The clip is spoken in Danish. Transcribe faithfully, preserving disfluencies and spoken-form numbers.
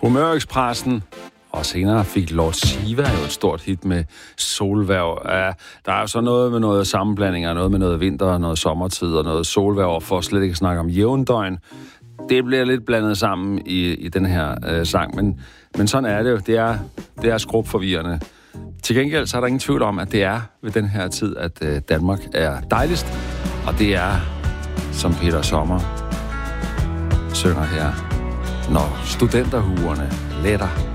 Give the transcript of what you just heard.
Humørekspressen, og senere fik Lord Siva jo et stort hit med Solværv. Ja, der er jo så noget med noget sammenblandinger, noget med noget vinter, noget sommertid og noget solværv, for slet ikke at snakke om jævndøgn. Det bliver lidt blandet sammen i, i den her øh, sang, men, men sådan er det jo. Det er, det er skrubforvirrende. Til gengæld så er der ingen tvivl om, at det er ved den her tid, at øh, Danmark er dejligst, og det er, som Peter Sommer synger her, når studenterhuerne letter.